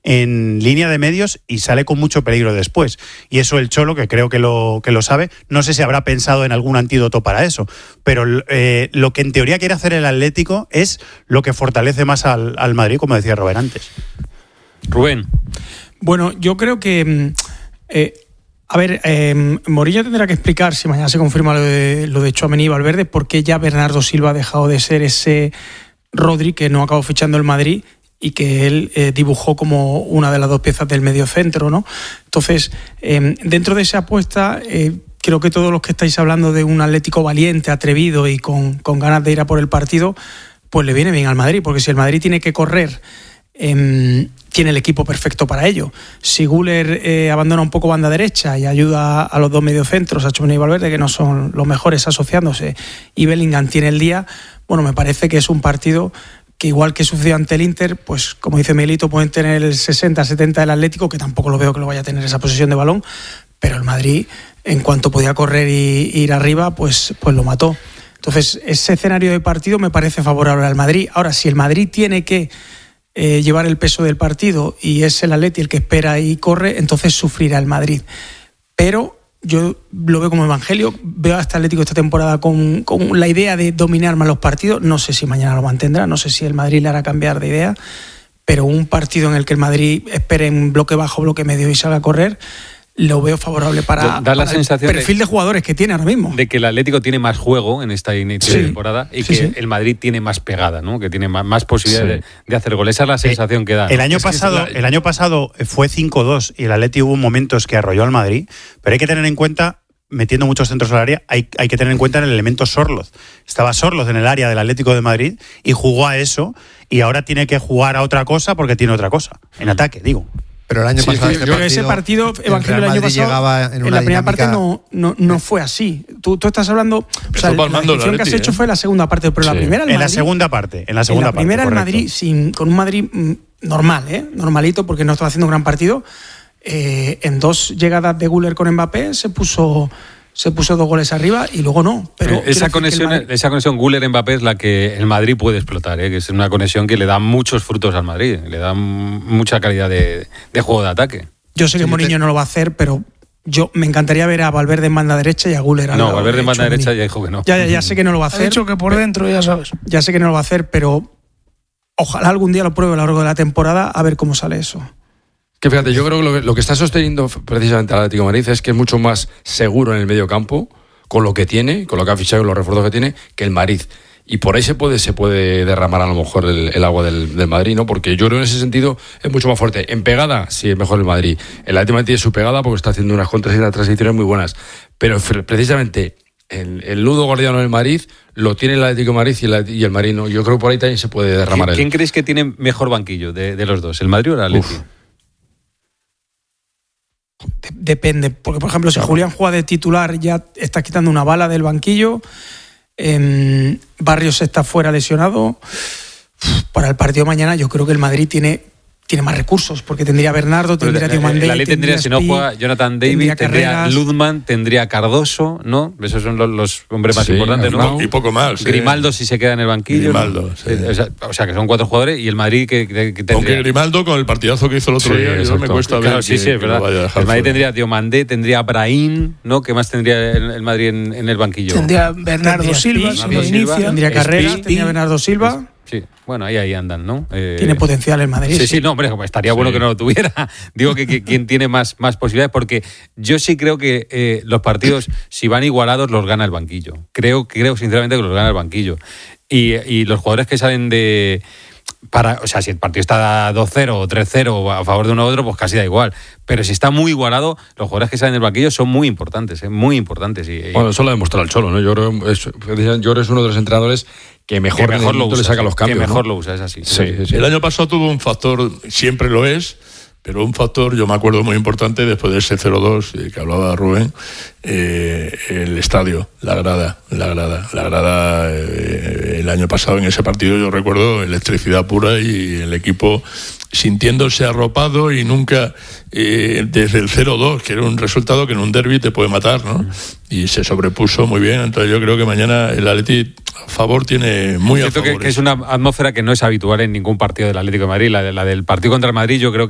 en línea de medios y sale con mucho peligro después. Y eso el Cholo, que creo que lo sabe, no sé si habrá pensado en algún antídoto para eso, pero lo que en teoría quiere hacer el Atlético es lo que fortalece más al Madrid, como decía Robert antes. Rubén. Bueno, yo creo que Mourinho tendrá que explicar, si mañana se confirma lo de Tchouaméni y Valverde, por qué ya Bernardo Silva ha dejado de ser ese Rodri que no acabó fichando el Madrid y que él dibujó como una de las dos piezas del mediocentro, ¿no? Entonces, dentro de esa apuesta, creo que todos los que estáis hablando de un Atlético valiente, atrevido y con ganas de ir a por el partido, pues le viene bien al Madrid, porque si el Madrid tiene que correr, tiene el equipo perfecto para ello. Si Güler abandona un poco banda derecha y ayuda a los dos mediocentros, a Tchouaméni y Valverde, que no son los mejores asociándose, y Bellingham tiene el día, bueno, me parece que es un partido que, igual que sucedió ante el Inter, pues como dice Miguelito, pueden tener el 60-70 del Atlético, que tampoco lo veo que lo vaya a tener esa posesión de balón, pero el Madrid, en cuanto podía correr y ir arriba, pues lo mató. Entonces, ese escenario de partido me parece favorable al Madrid. Ahora, si el Madrid tiene que llevar el peso del partido y es el Atleti el que espera y corre, entonces sufrirá el Madrid. Pero yo lo veo como evangelio, veo a este Atlético esta temporada con la idea de dominar más los partidos. No sé si mañana lo mantendrá, no sé si el Madrid le hará cambiar de idea, pero un partido en el que el Madrid espere en bloque bajo, bloque medio y salga a correr, lo veo favorable para el perfil de jugadores que tiene ahora mismo. De que el Atlético tiene más juego en esta inicio de temporada y que el Madrid tiene más pegada, ¿no? Que tiene más posibilidad de hacer gol. Esa es la sensación que da, ¿no? El año pasado fue 5-2 y el Atlético hubo momentos que arrolló al Madrid, pero hay que tener en cuenta, metiendo muchos centros al área, hay que tener en cuenta el elemento Sorloz. Estaba Sorloz en el área del Atlético de Madrid y jugó a eso, y ahora tiene que jugar a otra cosa porque tiene otra cosa. En ataque, digo. Pero el año pasado ese partido, Evangelio, el año pasado, en la primera parte no fue así. Tú estás hablando, o sea, la descripción que has hecho fue la segunda parte, pero la primera el Madrid, la segunda parte, primera el Madrid con un Madrid normal, normalito, porque no estaba haciendo un gran partido, en dos llegadas de Güler con Mbappé se puso 2 goles arriba y luego no. Pero esa conexión Güler-Mbappé es la que el Madrid puede explotar, que es una conexión que le da muchos frutos al Madrid, le da mucha calidad de juego de ataque. Yo sé que Mourinho no lo va a hacer, pero yo me encantaría ver a Valverde en banda derecha y a Güler al lado. No, Valverde en banda derecha ya dijo que no. Ya sé que no lo va a hacer. Ha dicho que por dentro, ya sabes. Ya sé que no lo va a hacer, pero ojalá algún día lo pruebe a lo largo de la temporada a ver cómo sale eso. Que fíjate, yo creo que lo que está sosteniendo precisamente al Atlético de Madrid es que es mucho más seguro en el medio campo, con lo que tiene, con lo que ha fichado y los refuerzos que tiene, que el Madrid. Y por ahí se puede derramar a lo mejor el agua del Madrid, ¿no? Porque yo creo en ese sentido es mucho más fuerte. En pegada, sí, es mejor el Madrid. El Atlético de Madrid tiene su pegada porque está haciendo unas contras y unas transiciones muy buenas. Pero precisamente el nudo gordiano del Madrid lo tiene el Atlético de Madrid y el Madrid no. Yo creo que por ahí también se puede derramar. ¿Quién creéis que tiene mejor banquillo de los dos? ¿El Madrid o el Atlético? Depende, porque por ejemplo si Julián juega de titular ya está quitando una bala del banquillo, Barrios está fuera lesionado. Para el partido de mañana yo creo que el Madrid tiene más recursos, porque tendría Bernardo, tendría Diomandé, la ley tendría, si no juega Jonathan David, tendría Luzman, tendría Cardoso, ¿no? Esos son los hombres más importantes, ¿no? Y poco más. Grimaldo si se queda en el banquillo. Grimaldo, sí. O sea, que son 4 jugadores y el Madrid que tendría. Aunque Grimaldo, con el partidazo que hizo el otro día, yo me cuesta ver. Claro, sí, es verdad. El Madrid tendría Diomandé, tendría Brahim, ¿no? ¿Qué más tendría el Madrid en el banquillo? Tendría Bernardo Silva, tendría Carreras, tendría Bernardo Silva. Sí, bueno, ahí andan, ¿no? Tiene potencial el Madrid. Sí, no, hombre, estaría bueno que no lo tuviera. Digo que quien tiene más posibilidades, porque yo sí creo que los partidos, si van igualados, los gana el banquillo. Creo sinceramente que los gana el banquillo. Y los jugadores que salen o sea, si el partido está 2-0 o 3-0 a favor de uno u otro, pues casi da igual. Pero si está muy igualado, los jugadores que salen del banquillo son muy importantes, muy importantes. Bueno, eso lo ha demostrado el Cholo, ¿no? Yo creo que es uno de los entrenadores que mejor lo usa, le saca los cambios. Que mejor lo usa, es así. Sí. El año pasado tuvo un factor, siempre lo es, pero un factor, yo me acuerdo, muy importante, después de ese 0-2 que hablaba Rubén, el estadio, la grada, el año pasado en ese partido yo recuerdo electricidad pura y el equipo sintiéndose arropado y nunca desde el 0-2, que era un resultado que en un derbi te puede matar, ¿no? Y se sobrepuso muy bien. Entonces yo creo que mañana el Atleti a favor tiene muy a favor. Que es una atmósfera que no es habitual en ningún partido del Atlético de Madrid. La del partido contra el Madrid yo creo